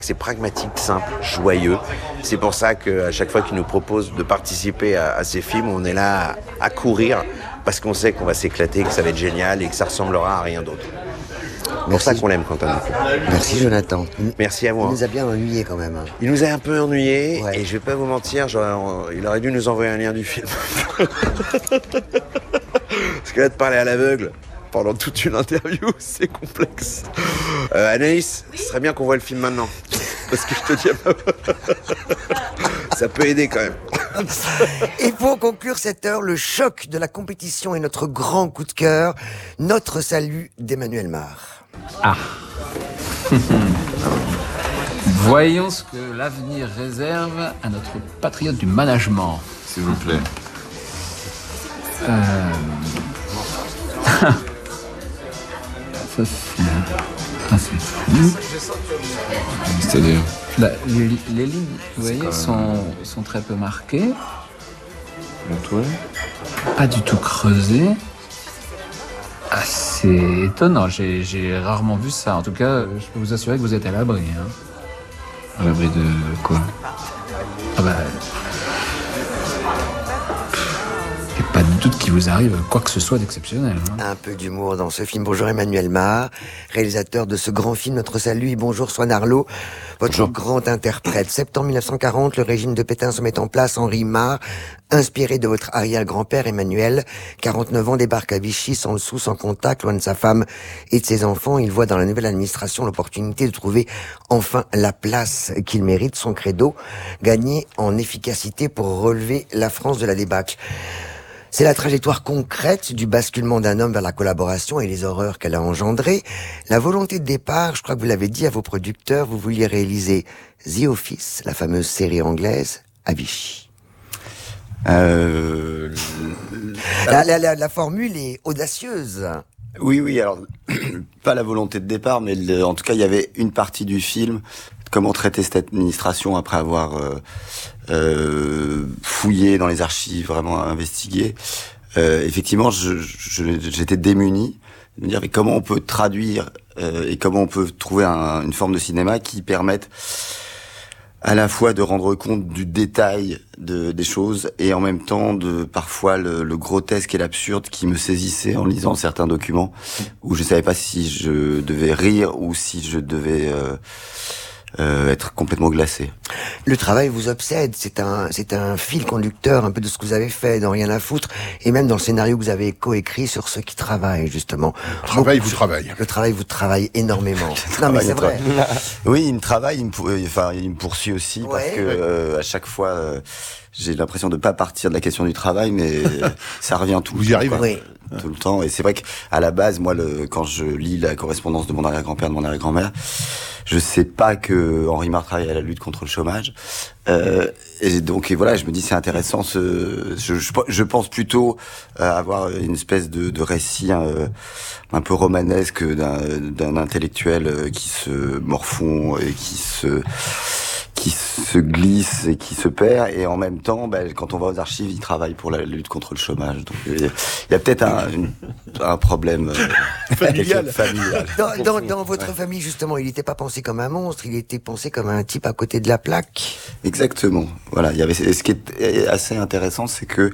C'est pragmatique, simple, joyeux. C'est pour ça qu'à chaque fois qu'il nous propose de participer à ces films, on est là à courir parce qu'on sait qu'on va s'éclater, que ça va être génial et que ça ressemblera à rien d'autre. C'est pour ça qu'on l'aime, Quentin Dupieux. Merci Jonathan. Merci à vous. Il nous a bien ennuyés quand même. Il nous a un peu ennuyés, ouais. Et je vais pas vous mentir, il aurait dû nous envoyer un lien du film. Parce que là, de parler à l'aveugle pendant toute une interview, c'est complexe. Anaïs, ce serait bien qu'on voit le film maintenant. Parce que je te dis, ça peut aider quand même. Et pour conclure cette heure, le choc de la compétition est notre grand coup de cœur, Notre salut d'Emmanuel Mar. Ah. Voyons ce que l'avenir réserve à notre patriote du management. S'il vous plaît. Ça, C'est-à-dire les lignes, vous voyez, sont très peu marquées. la toile. Pas du tout creusées. Ah, c'est étonnant. J'ai rarement vu ça. En tout cas, je peux vous assurer que vous êtes à l'abri. Hein. À l'abri de quoi? Ah bah... Il n'y a pas de doute qu'il vous arrive quoi que ce soit d'exceptionnel. Hein. Un peu d'humour dans ce film. Bonjour Emmanuel Mar, réalisateur de ce grand film Notre salut. Et bonjour Swan Arlo, votre grand interprète. Septembre 1940, le régime de Pétain se met en place. Henri Mar, inspiré de votre arrière-grand-père Emmanuel, 49 ans, débarque à Vichy sans le sou, sans contact, loin de sa femme et de ses enfants. Il voit dans la nouvelle administration l'opportunité de trouver enfin la place qu'il mérite, son credo, gagner en efficacité pour relever la France de la débâcle. C'est la trajectoire concrète du basculement d'un homme vers la collaboration et les horreurs qu'elle a engendrées. La volonté de départ, je crois que vous l'avez dit à vos producteurs, vous vouliez réaliser The Office, la fameuse série anglaise, à Vichy. La formule est audacieuse. Oui, alors, pas la volonté de départ, mais en tout cas, il y avait une partie du film, comment traiter cette administration après avoir fouillé dans les archives, vraiment investigué. Effectivement, j'étais démuni de me dire mais comment on peut traduire et comment on peut trouver une forme de cinéma qui permette à la fois de rendre compte du détail des choses et en même temps de parfois le grotesque et l'absurde qui me saisissait en lisant certains documents où je savais pas si je devais rire ou si je devais être complètement glacé. Le travail vous obsède, c'est un fil conducteur un peu de ce que vous avez fait dans Rien à foutre et même dans le scénario que vous avez coécrit sur ceux qui travaillent justement. Le travail vous travaille. Le travail vous travaille énormément. Non mais c'est vrai. Oui, il me travaille, il me poursuit aussi parce que à chaque fois j'ai l'impression de pas partir de la question du travail, mais ça revient tout le temps. Vous y arrivez. Oui. Tout le temps. Et c'est vrai qu'à la base, moi, quand je lis la correspondance de mon arrière-grand-père, de mon arrière-grand-mère, je sais pas que Henri Mar travaillait à la lutte contre le chômage. Et donc, voilà, je me dis c'est intéressant. Je pense plutôt avoir une espèce de récit un peu romanesque d'un intellectuel qui se morfond et qui se glisse et qui se perd, et en même temps, quand on va aux archives, il travaille pour la lutte contre le chômage. Donc il y a peut-être un problème familial. Dans votre famille, justement, il n'était pas pensé comme un monstre, il était pensé comme un type à côté de la plaque. Exactement. Voilà, il y avait ce qui est assez intéressant, c'est que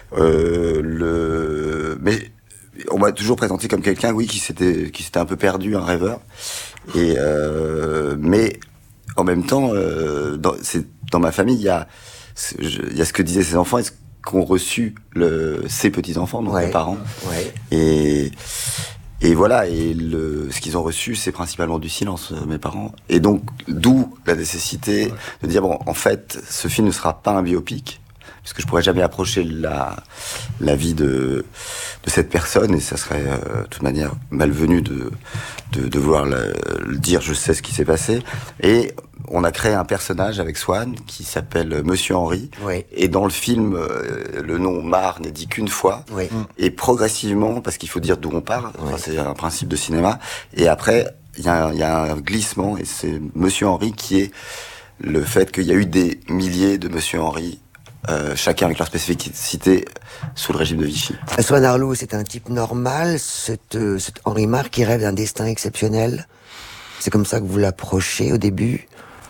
mais on m'a toujours présenté comme quelqu'un, oui, qui s'était un peu perdu, un rêveur, et mais en même temps, dans ma famille, il y a ce que disaient ses enfants et ce qu'ont reçu ses petits-enfants, donc mes parents. Ouais. Et voilà, ce qu'ils ont reçu, c'est principalement du silence, mes parents. Et donc, d'où la nécessité de dire, bon, en fait, ce film ne sera pas un biopic, parce que je pourrais jamais approcher la vie de cette personne, et ça serait de toute manière malvenu de vouloir le dire. Je sais ce qui s'est passé, et on a créé un personnage avec Swan qui s'appelle Monsieur Henri. Oui. Et dans le film, le nom Mar n'est dit qu'une fois, Oui. et progressivement, parce qu'il faut dire d'où on part, c'est un principe de cinéma, et après il y a un glissement, et c'est Monsieur Henri qui est le fait qu'il y a eu des milliers de Monsieur Henri, chacun avec leur spécificité, sous le régime de Vichy. Swan Arlo, c'est un type normal, cet Henri Mar qui rêve d'un destin exceptionnel. C'est comme ça que vous l'approchez au début?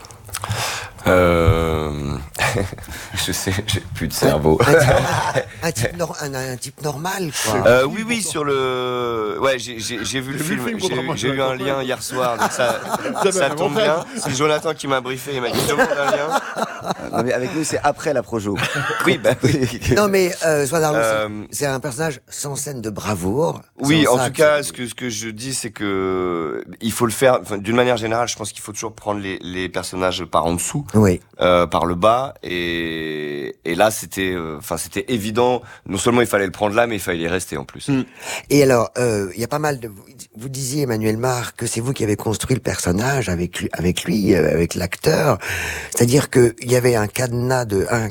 Je sais, j'ai plus de cerveau. Un type normal, quoi. Oui, sur le. Ouais, j'ai vu le film. J'ai eu un lien hier soir, donc ça tombe bien. C'est Jonathan qui m'a briefé. Il m'a dit demande un lien. Non, mais avec nous, c'est après la Projo. Oui, oui. Non, mais Swan Arlo, c'est un personnage sans scène de bravoure. Oui, en tout cas, ce que je dis, c'est que il faut le faire. Enfin, d'une manière générale, je pense qu'il faut toujours prendre les personnages par en dessous. Oui. Par le bas, et là c'était évident. Non seulement il fallait le prendre là, mais il fallait y rester en plus. Et alors, il y a pas mal de. Vous disiez, Emmanuel Mare, que c'est vous qui avez construit le personnage avec lui, avec l'acteur. C'est-à-dire que il y avait un canevas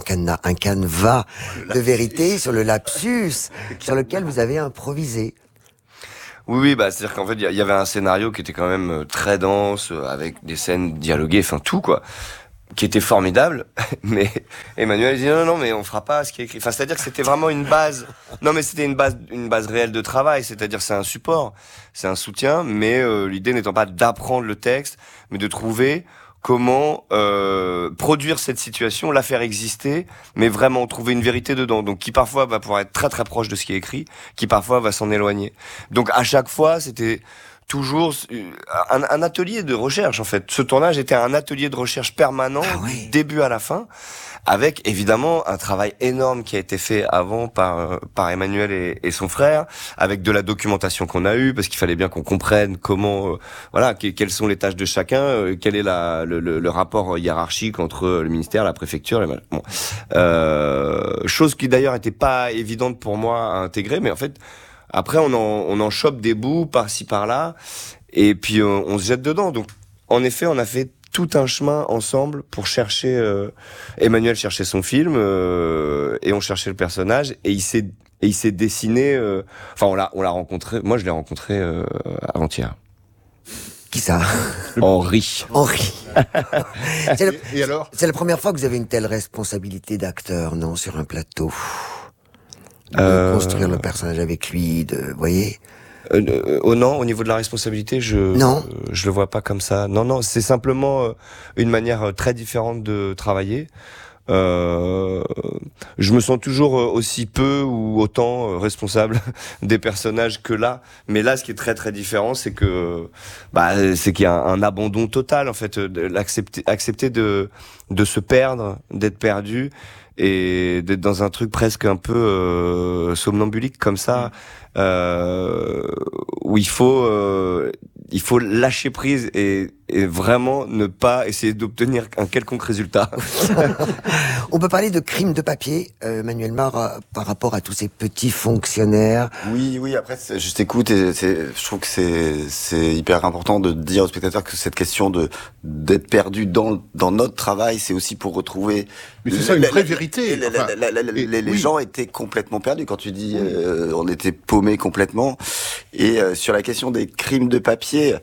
de vérité sur le lapsus, sur lequel vous avez improvisé. Oui, c'est-à-dire qu'en fait, il y avait un scénario qui était quand même très dense, avec des scènes dialoguées, enfin tout, quoi, qui était formidable, mais Emmanuel dit non, mais on fera pas ce qui est écrit. Enfin, c'est-à-dire que c'était vraiment une base. Non, mais c'était une base réelle de travail, c'est-à-dire c'est un support, c'est un soutien, mais l'idée n'étant pas d'apprendre le texte, mais de trouver comment produire cette situation, la faire exister, mais vraiment trouver une vérité dedans. Donc qui parfois va pouvoir être très très proche de ce qui est écrit, qui parfois va s'en éloigner. Donc à chaque fois, c'était toujours un atelier de recherche, en fait. Ce tournage était un atelier de recherche permanent, du début à la fin, avec évidemment un travail énorme qui a été fait avant par Emmanuel et son frère, avec de la documentation qu'on a eue, parce qu'il fallait bien qu'on comprenne comment, quelles sont les tâches de chacun, quel est le rapport hiérarchique entre le ministère, la préfecture, chose qui d'ailleurs était pas évidente pour moi à intégrer, mais en fait, après, on en chope des bouts par-ci par-là, et puis on se jette dedans. Donc, en effet, on a fait tout un chemin ensemble pour chercher. Emmanuel cherchait son film et on cherchait le personnage, et il s'est dessiné. Enfin, on l'a rencontré. Moi, je l'ai rencontré avant-hier. Qui ça? Henri. Et alors? C'est la première fois que vous avez une telle responsabilité d'acteur, non, sur un plateau? De construire le personnage avec lui, vous voyez? Non, au niveau de la responsabilité, je le vois pas comme ça. Non, c'est simplement une manière très différente de travailler. Je me sens toujours aussi peu ou autant responsable des personnages que là. Mais là, ce qui est très très différent, c'est que c'est qu'il y a un abandon total, en fait, accepter de se perdre, d'être perdu, et d'être dans un truc presque un peu somnambulique comme ça, où il faut lâcher prise et vraiment ne pas essayer d'obtenir un quelconque résultat. On peut parler de crime de papier, Emmanuel Mare, par rapport à tous ces petits fonctionnaires. Oui, après, je t'écoute, et je trouve que c'est hyper important de dire aux spectateurs que cette question d'être perdu dans notre travail, c'est aussi pour retrouver... Mais c'est ça, une vraie vérité. Les gens étaient complètement perdus. Quand tu dis on était paumés complètement. Et sur la question des crimes de papier...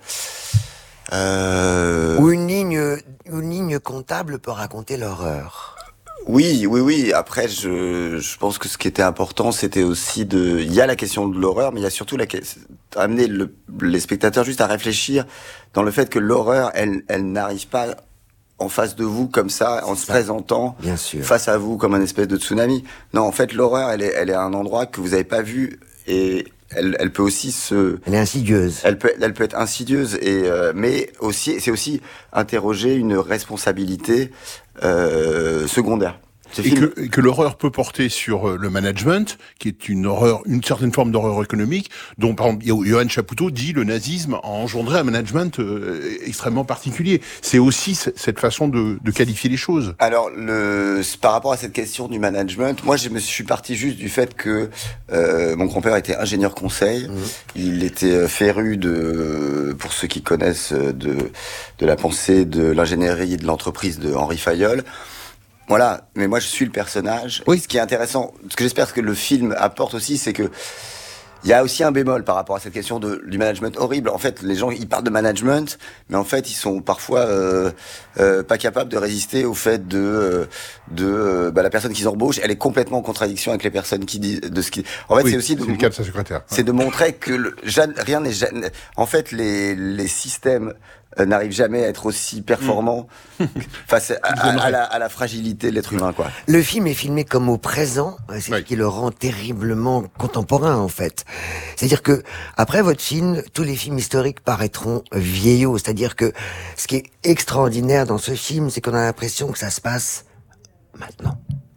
Où une ligne comptable peut raconter l'horreur. Oui. Après, je pense que ce qui était important, c'était aussi il y a la question de l'horreur, mais il y a surtout amener les spectateurs juste à réfléchir dans le fait que l'horreur, elle n'arrive pas en face de vous comme ça, en se présentant face à vous comme un espèce de tsunami. Non, en fait, l'horreur, elle est à un endroit que vous n'avez pas vu, et elle peut aussi Elle est insidieuse. Elle peut être insidieuse, mais aussi, c'est aussi interroger une responsabilité secondaire. Et que l'horreur peut porter sur le management, qui est une certaine forme d'horreur économique, dont par exemple Johann Chapoutot dit le nazisme a engendré un management extrêmement particulier. C'est aussi cette façon de qualifier les choses. Alors, par rapport à cette question du management, moi je suis parti juste du fait que mon grand-père était ingénieur conseil. Il était féru pour ceux qui connaissent de la pensée de l'ingénierie et de l'entreprise de Henri Fayol. Voilà, mais moi je suis le personnage. Oui. Ce qui est intéressant, ce que j'espère que le film apporte aussi, c'est que il y a aussi un bémol par rapport à cette question du management horrible. En fait, les gens, ils parlent de management, mais en fait, ils sont parfois pas capables de résister au fait de la personne qu'ils embauchent, elle est complètement en contradiction avec les personnes qui disent de ce qui. En fait, c'est aussi le cas de sa secrétaire. C'est de montrer que rien n'est. En fait, les systèmes n'arrive jamais à être aussi performant face à la fragilité de l'être humain, quoi. Le film est filmé comme au présent, c'est ce qui le rend terriblement contemporain, en fait. C'est-à-dire que, après votre film, tous les films historiques paraîtront vieillots. C'est-à-dire que, ce qui est extraordinaire dans ce film, c'est qu'on a l'impression que ça se passe maintenant.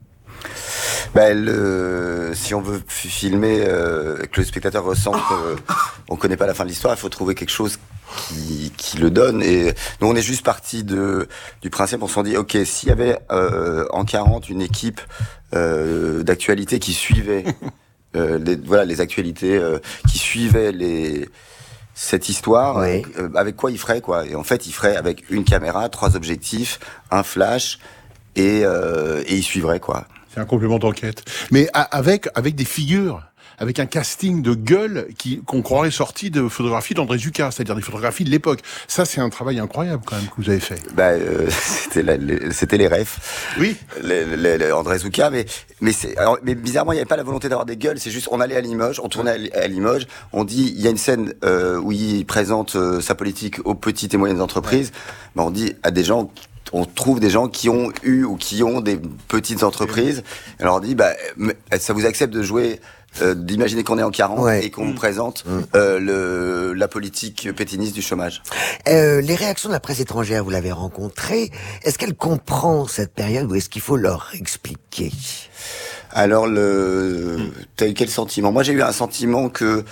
Si on veut filmer que le spectateur ressent qu'on connaît pas la fin de l'histoire, il faut trouver quelque chose qui le donne. Et nous, on est juste parti du principe, on s'en dit, ok, s'il y avait en 40 une équipe d'actualité qui suivait les actualités, qui suivaient cette histoire, avec quoi il ferait, quoi. Et en fait, il ferait avec une caméra, 3 objectifs, un flash, et il suivrait, quoi. C'est un complément d'enquête. Mais avec des figures, avec un casting de gueule qu'on croirait sorti de photographies d'André Zucca, c'est-à-dire des photographies de l'époque. Ça, c'est un travail incroyable, quand même, que vous avez fait. C'était les refs. Oui. André Zucca, mais bizarrement, il n'y avait pas la volonté d'avoir des gueules, c'est juste, on allait à Limoges, on tournait à Limoges, on dit, il y a une scène où il présente sa politique aux petites et moyennes entreprises, on dit à des gens, on trouve des gens qui ont eu ou qui ont des petites entreprises, et on leur dit, ça vous accepte de jouer, d'imaginer qu'on est en 40 et qu'on vous présente la politique pétiniste du chômage. Les réactions de la presse étrangère, vous l'avez rencontrée, est-ce qu'elle comprend cette période ou est-ce qu'il faut leur expliquer? Alors, t'as eu quel sentiment? Moi, j'ai eu un sentiment que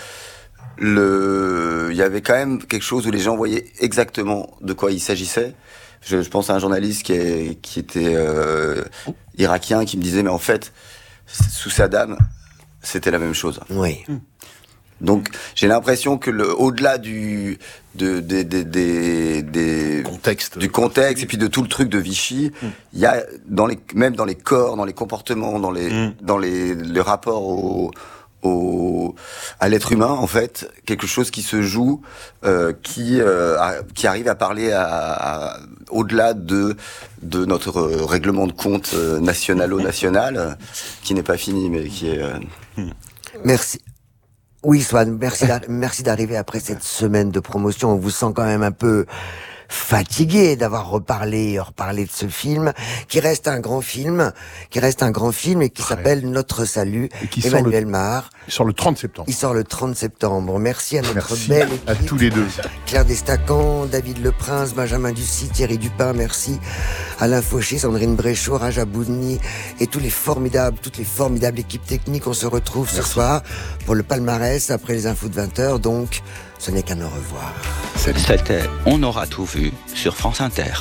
il y avait quand même quelque chose où les gens voyaient exactement de quoi il s'agissait. Je pense à un journaliste qui était irakien, qui me disait, mais en fait, sous Saddam, c'était la même chose. Oui. Donc, j'ai l'impression que au-delà du contexte et puis de tout le truc de Vichy, il y a même dans les corps, dans les comportements, dans les rapports à l'être humain, en fait, quelque chose qui se joue, qui arrive à parler au-delà de notre règlement de compte national, qui n'est pas fini, mais qui est... Merci. Oui, Swan, merci d'arriver après cette semaine de promotion. On vous sent quand même un peu fatigué d'avoir reparlé de ce film, qui reste un grand film et qui s'appelle Notre Salut, Emmanuel Mar. Il sort le 30 septembre. Il sort le 30 septembre. Merci à notre belle équipe. À tous les deux. Claire Destacan, David Leprince, Benjamin Ducy, Thierry Dupin, merci. Alain Fauché, Sandrine Bréchot, Raja Boudni et toutes les formidables équipes techniques. On se retrouve ce soir pour le palmarès après les infos de 20h. Donc, ce n'est qu'un au revoir. C'était On aura tout vu sur France Inter.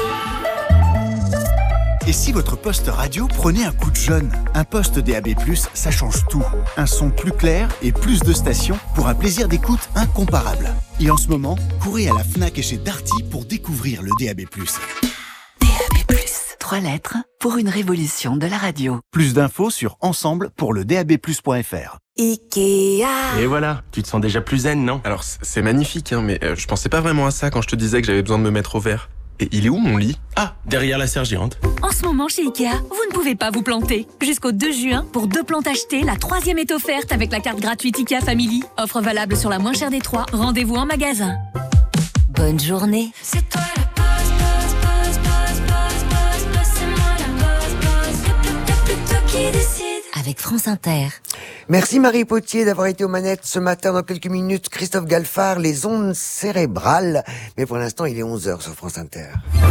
Et si votre poste radio prenait un coup de jeune? Un poste DAB+, ça change tout. Un son plus clair et plus de stations pour un plaisir d'écoute incomparable. Et en ce moment, courez à la Fnac et chez Darty pour découvrir le DAB+. DAB+, 3 lettres pour une révolution de la radio. Plus d'infos sur ensemble pour le DAB+.fr. Ikea. Et voilà, tu te sens déjà plus zen, non? Alors, c'est magnifique, hein, mais je pensais pas vraiment à ça quand je te disais que j'avais besoin de me mettre au vert. Et il est où mon lit? Ah, derrière la sergérante. En ce moment chez Ikea, vous ne pouvez pas vous planter. Jusqu'au 2 juin, pour 2 plantes achetées, la 3e est offerte avec la carte gratuite Ikea Family. Offre valable sur la moins chère des 3. Rendez-vous en magasin. Bonne journée. C'est toi la boss, c'est moi la boss, c'est toi qui décide. Avec France Inter. Merci Marie Potier d'avoir été aux manettes ce matin. Dans quelques minutes, Christophe Galfard, les ondes cérébrales. Mais pour l'instant, il est 11h sur France Inter.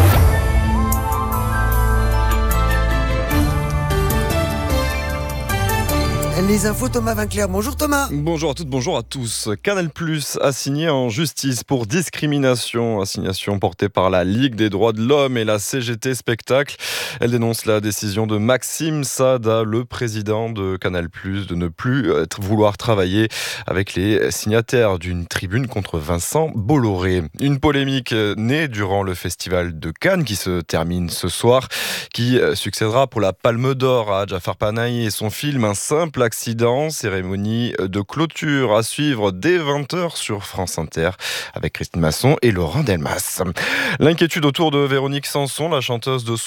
Les infos, Thomas Vinclair. Bonjour Thomas. Bonjour à toutes, bonjour à tous. Canal+ a signé en justice pour discrimination. Assignation portée par la Ligue des droits de l'homme et la CGT Spectacle. Elle dénonce la décision de Maxime Saada, le président de Canal+, de ne plus vouloir travailler avec les signataires d'une tribune contre Vincent Bolloré. Une polémique née durant le festival de Cannes qui se termine ce soir, qui succédera pour la Palme d'Or à Jafar Panahi et son film Un simple accident l'accident. Cérémonie de clôture à suivre dès 20h sur France Inter avec Christine Masson et Laurent Delmas. L'inquiétude autour de Véronique Sanson, la chanteuse de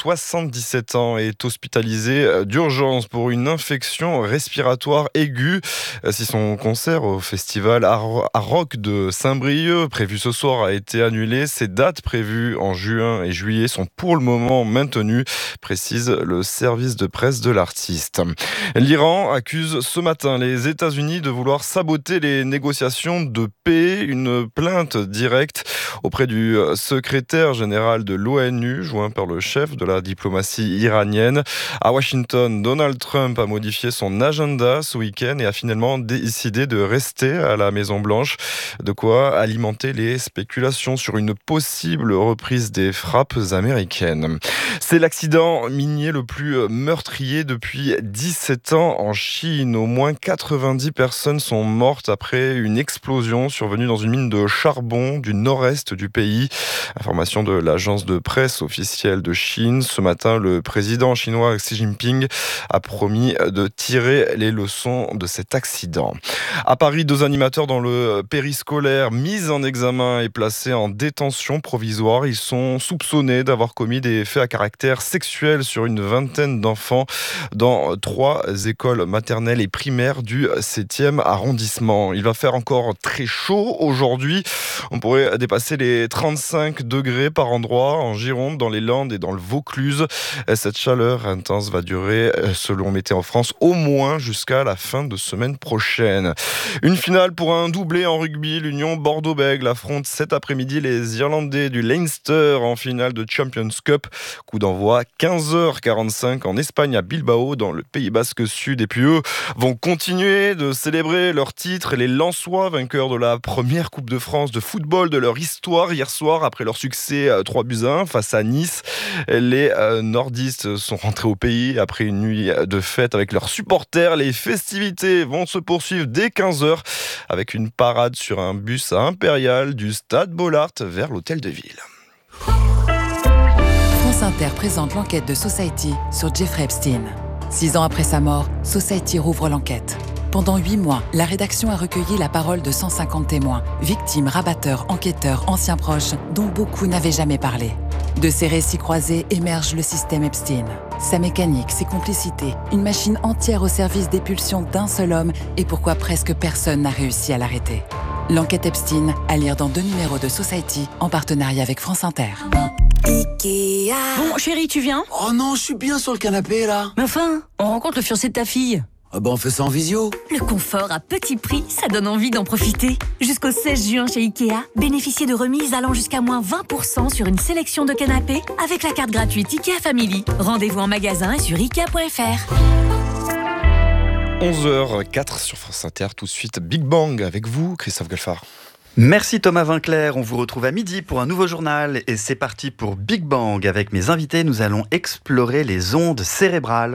77 ans, est hospitalisée d'urgence pour une infection respiratoire aiguë. Si son concert au festival Art Rock de Saint-Brieuc, prévu ce soir, a été annulé, ses dates prévues en juin et juillet sont pour le moment maintenues, précise le service de presse de l'artiste. L'Iran accuse ce matin les États-Unis de vouloir saboter les négociations de paix. Une plainte directe auprès du secrétaire général de l'ONU, joint par le chef de la diplomatie iranienne. À Washington, Donald Trump a modifié son agenda ce week-end et a finalement décidé de rester à la Maison-Blanche, de quoi alimenter les spéculations sur une possible reprise des frappes américaines. C'est l'accident minier le plus meurtrier depuis 17 ans en Chine. Au moins 90 personnes sont mortes après une explosion survenue dans une mine de charbon du nord-est du pays. Information de l'agence de presse officielle de Chine. Ce matin, le président chinois Xi Jinping a promis de tirer les leçons de cet accident. À Paris, 2 animateurs dans le périscolaire mis en examen et placés en détention provisoire. Ils sont soupçonnés d'avoir commis des faits à caractère sexuel sur une vingtaine d'enfants dans 3 écoles maternelles et primaires du 7e arrondissement. Il va faire encore très chaud aujourd'hui. On pourrait dépasser les 35 degrés par endroit en Gironde, dans les Landes et dans le Vaucluse. Cette chaleur intense va durer, selon Météo France, au moins jusqu'à la fin de semaine prochaine. Une finale pour un doublé en rugby. L'Union Bordeaux-Bègles affronte cet après-midi les Irlandais du Leinster en finale de Champions Cup. Coup d'envoi 15h45 en Espagne à Bilbao, dans le Pays Basque Sud. Et puis eux vont continuer de célébrer leur titre. Les Lensois, vainqueurs de la première Coupe de France de football de leur histoire hier soir, après leur succès 3-1 face à Nice. Les nordistes sont rentrés au pays après une nuit de fête avec leurs supporters. Les festivités vont se poursuivre dès 15h avec une parade sur un bus à Impérial du stade Bollaert vers l'hôtel de ville. France Inter présente l'enquête de Society sur Jeffrey Epstein. 6 ans après sa mort, Society rouvre l'enquête. Pendant 8 mois, la rédaction a recueilli la parole de 150 témoins, victimes, rabatteurs, enquêteurs, anciens proches, dont beaucoup n'avaient jamais parlé. De ces récits croisés émerge le système Epstein. Sa mécanique, ses complicités, une machine entière au service des pulsions d'un seul homme et pourquoi presque personne n'a réussi à l'arrêter. L'enquête Epstein, à lire dans 2 numéros de Society, en partenariat avec France Inter. Ikea. Bon, chérie, tu viens? Oh non, je suis bien sur le canapé, là. Mais enfin, on rencontre le fiancé de ta fille. Ah bah on fait ça en visio. Le confort à petit prix, ça donne envie d'en profiter. Jusqu'au 16 juin chez Ikea, bénéficiez de remises allant jusqu'à moins 20% sur une sélection de canapés avec la carte gratuite Ikea Family. Rendez-vous en magasin et sur Ikea.fr. 11h04 sur France Inter, tout de suite Big Bang avec vous, Christophe Galfard. Merci Thomas Vinclair, on vous retrouve à midi pour un nouveau journal et c'est parti pour Big Bang. Avec mes invités, nous allons explorer les ondes cérébrales.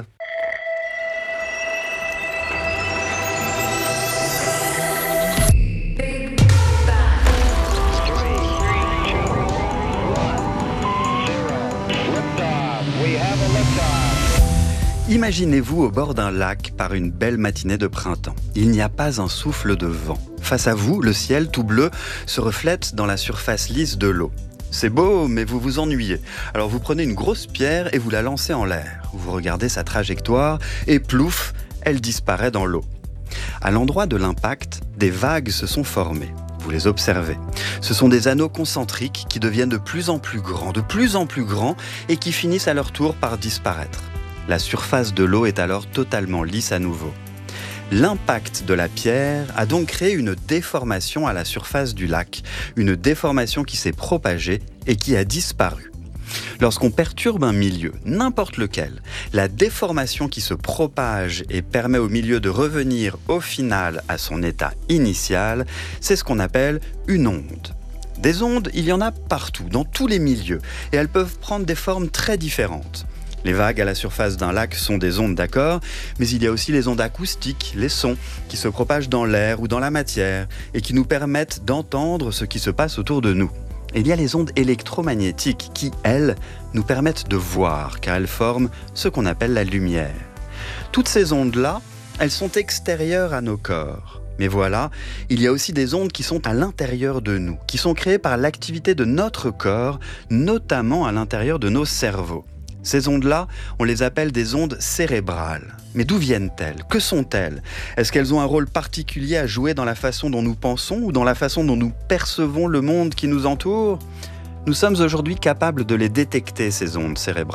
Imaginez-vous au bord d'un lac par une belle matinée de printemps. Il n'y a pas un souffle de vent. Face à vous, le ciel tout bleu se reflète dans la surface lisse de l'eau. C'est beau, mais vous vous ennuyez. Alors vous prenez une grosse pierre et vous la lancez en l'air. Vous regardez sa trajectoire et plouf, elle disparaît dans l'eau. À l'endroit de l'impact, des vagues se sont formées. Vous les observez. Ce sont des anneaux concentriques qui deviennent de plus en plus grands et qui finissent à leur tour par disparaître. La surface de l'eau est alors totalement lisse à nouveau. L'impact de la pierre a donc créé une déformation à la surface du lac, une déformation qui s'est propagée et qui a disparu. Lorsqu'on perturbe un milieu, n'importe lequel, la déformation qui se propage et permet au milieu de revenir au final à son état initial, c'est ce qu'on appelle une onde. Des ondes, il y en a partout, dans tous les milieux, et elles peuvent prendre des formes très différentes. Les vagues à la surface d'un lac sont des ondes, d'accord, mais il y a aussi les ondes acoustiques, les sons, qui se propagent dans l'air ou dans la matière et qui nous permettent d'entendre ce qui se passe autour de nous. Et il y a les ondes électromagnétiques qui, elles, nous permettent de voir, car elles forment ce qu'on appelle la lumière. Toutes ces ondes-là elles sont extérieures à nos corps. Mais voilà, il y a aussi des ondes qui sont à l'intérieur de nous, qui sont créées par l'activité de notre corps, notamment à l'intérieur de nos cerveaux. Ces ondes-là, on les appelle des ondes cérébrales. Mais d'où viennent-elles? Que sont-elles? Est-ce qu'elles ont un rôle particulier à jouer dans la façon dont nous pensons ou dans la façon dont nous percevons le monde qui nous entoure? Nous sommes aujourd'hui capables de les détecter, ces ondes cérébrales.